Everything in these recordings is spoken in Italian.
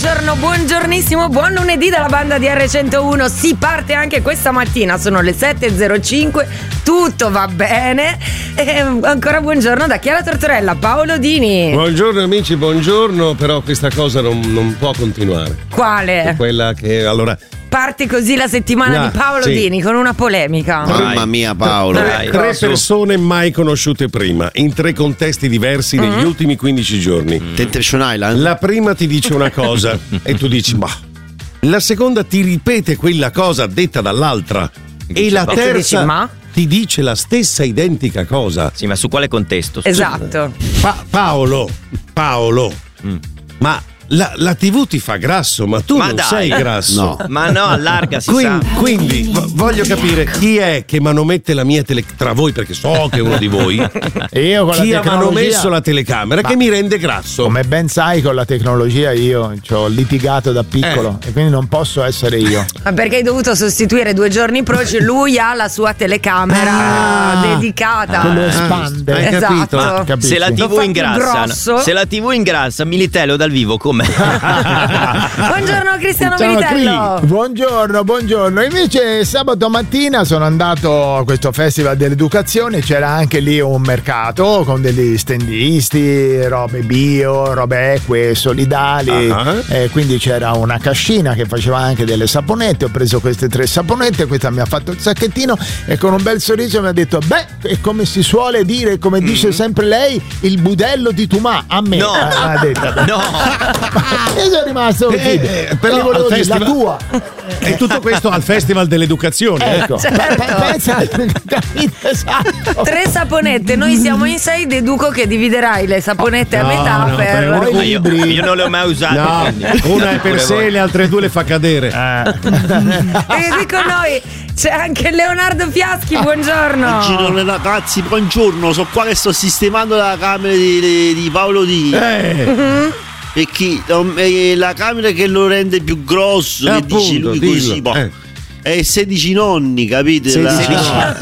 buongiornissimo, buon lunedì dalla banda di R101. Si parte anche questa mattina, sono le 7.05, tutto va bene. E ancora buongiorno da Chiara Tortorella, Paolo Dini. Buongiorno amici, buongiorno, però questa cosa non può continuare. Quale? È quella che allora... Parte così la settimana di Paolo Dini con una polemica. Mamma mia Paolo. Tre persone mai conosciute prima, in tre contesti diversi negli ultimi 15 giorni. Temptation Island. La prima ti dice una cosa e tu dici ma. La seconda ti ripete quella cosa detta dall'altra. E la terza ti dice la stessa identica cosa. Sì, ma su quale contesto? Esatto. Paolo. Ma la TV ti fa grasso, ma tu non sei grasso. No. Ma no, allarga, si quindi voglio capire chi è che manomette la mia tra voi, perché so che è uno di voi. E io con chi la ha tecnologia manomesso la telecamera che mi rende grasso. Come ben sai, con la tecnologia io ci ho litigato da piccolo e quindi non posso essere io. Ma perché hai dovuto sostituire 2 giorni proci? Lui ha la sua telecamera dedicata. Quello espande. Hai capito? Esatto. Capisci? Se la TV ingrassa, Militello dal vivo com'è? Buongiorno Cristiano Ciao, Militello. Buongiorno. Invece sabato mattina sono andato a questo festival dell'educazione, c'era anche lì un mercato con degli stendisti, robe bio, robe eque, solidali, quindi c'era una cascina che faceva anche delle saponette. Ho preso queste 3 saponette, questa mi ha fatto il sacchettino e con un bel sorriso mi ha detto è come si suole dire, come dice sempre lei, il budello di Tumà a me. No. Ha detto. No. Io sono rimasto però volevo al dire, la tua. E tutto questo al Festival dell'Educazione. Ecco. Certo. Esatto. 3 saponette, noi siamo in 6, deduco che dividerai le saponette a metà per Io non le ho mai usate. No, quindi. una è per sé, le altre 2 le fa cadere. E qui con noi c'è anche Leonardo Fiaschi, buongiorno. Buongiorno ragazzi, buongiorno. Sono qua che sto sistemando la camera di Paolo Dini. Perché la camera che lo rende più grosso, che appunto, dice lui dillo. così, è 16 nonni, capite? 16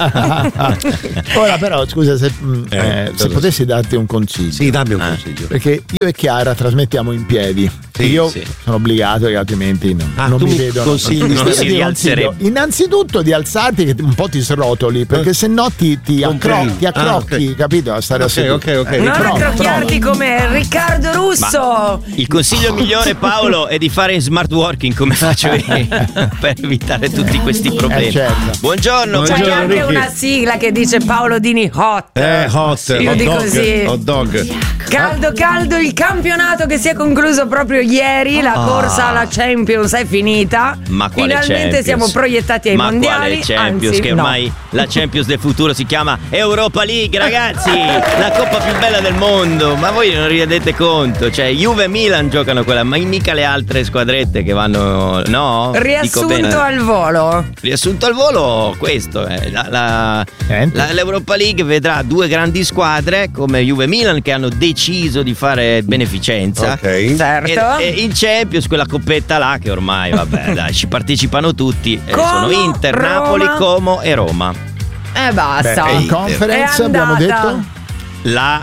Ora però scusa se potessi darti un consiglio. Sì, dammi un consiglio. Perché io e Chiara trasmettiamo in piedi. Io sono obbligato, che altrimenti non mi vedo. Non si rialzerebbe. Innanzitutto di alzarti, che un po' ti srotoli, perché se no ti accrocchi, capito? A stare a seduto. Non accrocchiarti come Riccardo Russo. Il consiglio migliore, Paolo, è di fare in smart working come faccio io per evitare tutti questi problemi. Certo. Buongiorno. C'è Buongiorno, anche Ricky. una sigla che dice Paolo Dini hot. Hot. Io dico così. Hot dog. Caldo il campionato che si è concluso proprio ieri, la corsa alla Champions è finita. Ma quale finalmente Champions? siamo proiettati ai mondiali. Quale Champions? Anzi, che ormai la Champions del futuro si chiama Europa League, ragazzi, la coppa più bella del mondo. Ma voi non vi rendete conto? Cioè Juve e Milan giocano quella, ma mica le altre squadrette che vanno. No? Riassunto al volo. Riassunto al volo, questo è l'Europa League vedrà 2 grandi squadre come Juve e Milan che hanno deciso di fare beneficenza. Ok. Certo. E in Champions quella coppetta là che ormai vabbè dai, ci partecipano tutti. Sono Inter, Roma. Napoli, Como e Roma. Basta. In conference È abbiamo andata. detto. La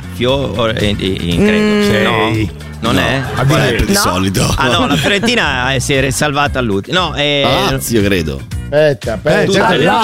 credo. No. Non è? Di solito. Ah no, la Fiorentina si è salvata all'ultimo. No, Lazio credo. Aspetta. Tutte le-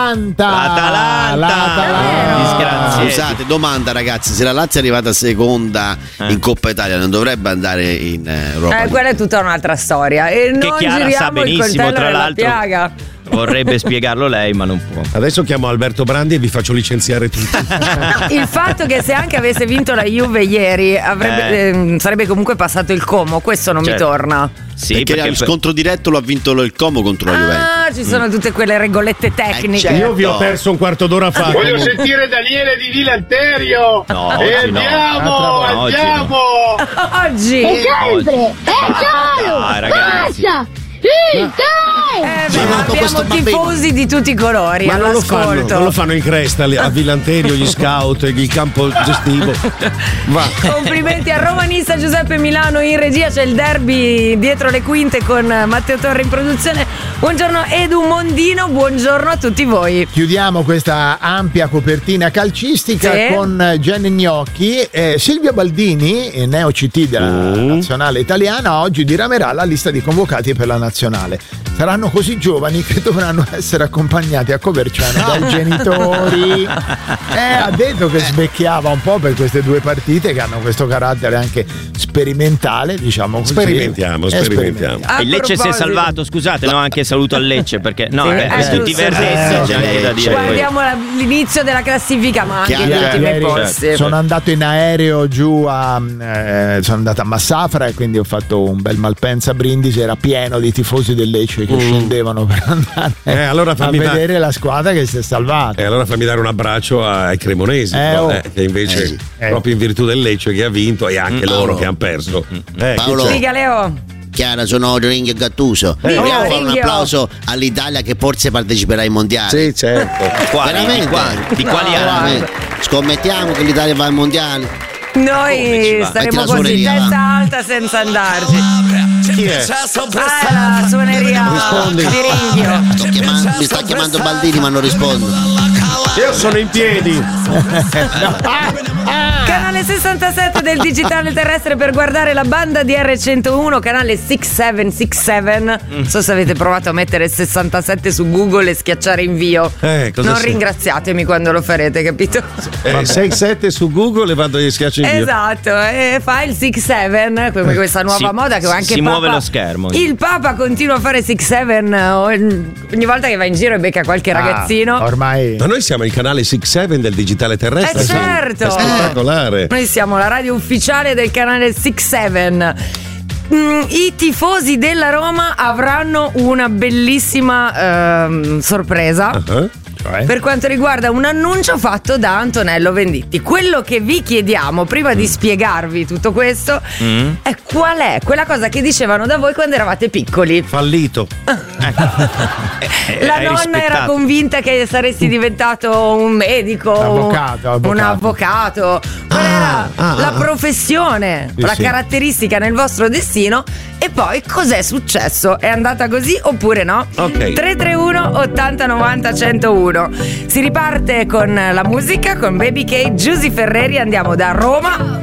L'Atalanta. Disgraziati. Scusate, domanda ragazzi, se la Lazio è arrivata seconda in Coppa Italia non dovrebbe andare in Europa League? Quella è tutta un'altra storia. E non Chiara sa giriamo il benissimo, coltello tra nella l'altro. piaga. Vorrebbe spiegarlo lei, ma non può. Adesso chiamo Alberto Brandi e vi faccio licenziare tutti. Il fatto che se anche avesse vinto la Juve ieri sarebbe comunque passato il Como, questo non mi torna. Sì, perché il scontro diretto lo ha vinto il Como contro la Juventus. Ci sono tutte quelle regolette tecniche. certo. Io vi ho perso un quarto d'ora fa. Voglio sentire Daniele di Vilanterio. No, E oggi no. andiamo. Oggi Sempre! È solo! Dai, ragazzi. Basta! Abbiamo tifosi di tutti i colori. Ma non all'ascolto. lo fanno in cresta a Villanterio, gli scout, il campo gestivo. Va. Complimenti a romanista Giuseppe Milano in regia, c'è il derby dietro le quinte con Matteo Torre in produzione. Buongiorno Edu Mondino, buongiorno a tutti voi. Chiudiamo questa ampia copertina calcistica con Jenny Gnocchi. Silvia Baldini, neo CT della nazionale italiana, oggi diramerà la lista di convocati per la nazionale. Saranno così giovani che dovranno essere accompagnati a Coverciano dai genitori. Ha detto che svecchiava un po' per queste due partite che hanno questo carattere anche sperimentale, diciamo così. Sperimentiamo. Il Lecce si è salvato, scusate, no, anche saluto al Lecce perché per tutti i verdetti c'è anche da dire. Guardiamo l'inizio della classifica, ma anche gli ultimi posti. Sono andato in aereo giù sono andato a Massafra e quindi ho fatto un bel Malpensa a Brindisi, era pieno di tifosi del Lecce che scendevano per andare a vedere la squadra che si è salvata. E allora fammi dare un abbraccio ai cremonesi, che invece proprio in virtù del Lecce che ha vinto e anche loro che hanno perso. Paolo, dica Leo. Chiara, sono Ringhio Gattuso. Vogliamo fare un applauso all'Italia che forse parteciperà ai mondiali. Sì, certo. Veramente? Di quali anni? Scommettiamo che l'Italia va ai mondiali. Noi staremo così, testa alta senza andarci. Chi è? La suoneria Rispondi. di Ringhio. Mi sta chiamando Baldini ma non rispondo. Io sono in piedi. Canale 67 del digitale terrestre per guardare la banda di R101, canale 6767. Non so se avete provato a mettere 67 su Google e schiacciare invio. Non ringraziatemi quando lo farete, capito? 6-7 su Google e vado e schiaccio invio. Esatto, e fa il 6-7, come questa nuova moda che anche si muove lo schermo. Il Papa continua a fare 6-7 ogni volta che va in giro e becca qualche ragazzino. Ormai. Ma noi siamo il canale 67 del digitale terrestre. Certo. È spettacolare. Noi siamo la radio ufficiale del canale 67. I tifosi della Roma avranno una bellissima sorpresa. Per quanto riguarda un annuncio fatto da Antonello Venditti. Quello che vi chiediamo prima di spiegarvi tutto questo è qual è quella cosa che dicevano da voi quando eravate piccoli. Fallito. La nonna era convinta che saresti diventato un medico, un avvocato. Qual era la professione, la caratteristica nel vostro destino? E poi cos'è successo? È andata così oppure no? 331 80 90 101. Si riparte con la musica, con Baby K, Giusy Ferreri. Andiamo da Roma